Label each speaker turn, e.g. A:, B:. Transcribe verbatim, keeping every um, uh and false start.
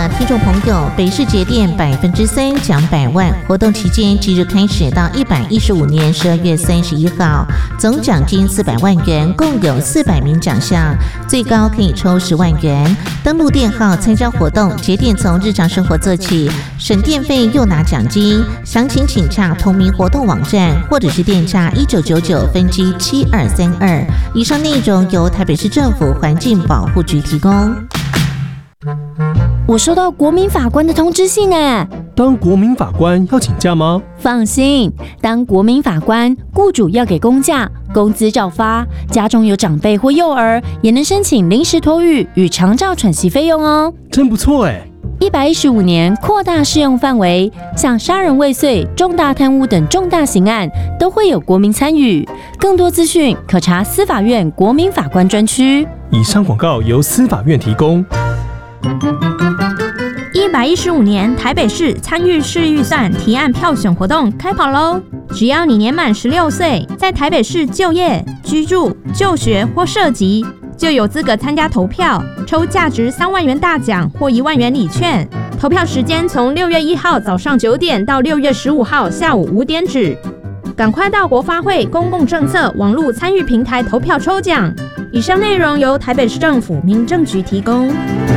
A: 听众朋友，北市节电百分之三奖百万活动期间即日开始到一百一十五年十二月三十一号，总奖金四百万元，共有四百名奖项，最高可以抽十万元。登录电号参加活动，节电从日常生活做起，省电费又拿奖金。详情请洽同名活动网站，或者是电诈一九九九分机七二三二。以上内容由台北市政府环境保护局提供。
B: 我收到国民法官的通知信呢。
C: 当国民法官要请假吗？
B: 放心，当国民法官，雇主要给公假，工资照发，家中有长辈或幼儿，也能申请临时托育与长照喘息费用哦。
C: 真不错哎！
B: 一百一十五年扩大适用范围，像杀人未遂、重大贪污等重大刑案都会有国民参与。更多资讯可查司法院国民法官专区。
C: 以上广告由司法院提供。
D: 一百一十五年台北市参与式预算提案票选活动开跑喽！只要你年满十六岁，在台北市就业、居住、就学或涉及，就有资格参加投票，抽价值三万元大奖或一万元礼券。投票时间从六月一号早上九点到六月十五号下午五点止。赶快到国发会公共政策网络参与平台投票抽奖。以上内容由台北市政府民政局提供。